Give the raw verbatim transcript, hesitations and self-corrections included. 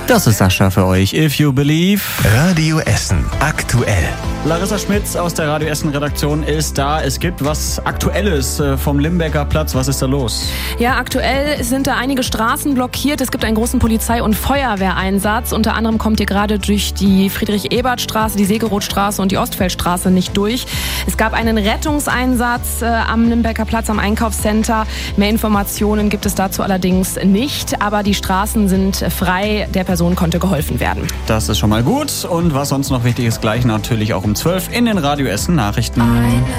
Das ist Sascha für euch. If you believe. Radio Essen aktuell. Larissa Schmitz aus der Radio Essen Redaktion ist da. Es gibt was Aktuelles vom Limbecker Platz. Was ist da los? Ja, aktuell sind da einige Straßen blockiert. Es gibt einen großen Polizei- und Feuerwehreinsatz. Unter anderem kommt ihr gerade durch die Friedrich-Ebert-Straße, die Segerothstraße und die Ostfeldstraße nicht durch. Es gab einen Rettungseinsatz äh, am Limbecker Platz, am Einkaufscenter. Mehr Informationen gibt es dazu allerdings nicht. Aber die Straßen sind frei. Der Person konnte geholfen werden. Das ist schon mal gut. Und was sonst noch wichtig ist, gleich natürlich auch um zwölf in den Radio Essen Nachrichten.